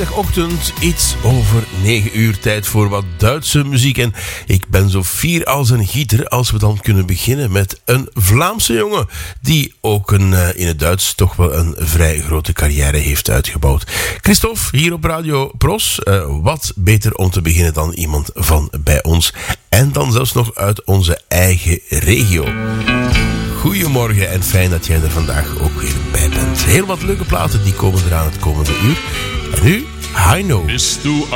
vrijdagochtend, iets over 9 uur, tijd voor wat Duitse muziek. En ik ben zo fier als een gieter als we dan kunnen beginnen met een Vlaamse jongen die ook in het Duits toch wel een vrij grote carrière heeft uitgebouwd. Christophe, hier op Radio Pros. Wat beter om te beginnen dan iemand van bij ons. En dan zelfs nog uit onze eigen regio. Goedemorgen en fijn dat jij er vandaag ook weer bij bent. Heel wat leuke platen die komen eraan het komende uur. En nu, I Know.